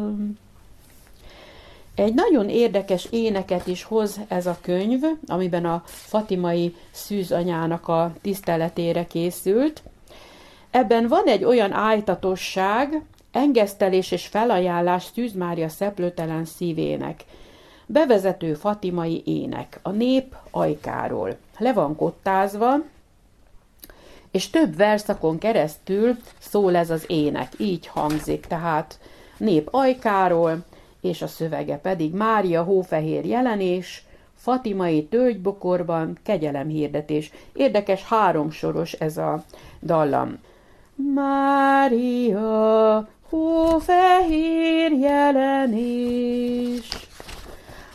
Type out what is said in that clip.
Egy nagyon érdekes éneket is hoz ez a könyv, amiben a fatimai szűzanyának a tiszteletére készült. Ebben van egy olyan ájtatosság, engesztelés és felajánlás Szűz Mária szeplőtelen szívének. Bevezető fatimai ének, a nép ajkáról. Le van kottázva, és több verszakon keresztül szól ez az ének. Így hangzik, tehát nép ajkáról, és a szövege pedig Mária hófehér jelenés, fatimai tölgybokorban kegyelemhirdetés. Érdekes, háromsoros ez a dallam. Mária hófehér jelenés.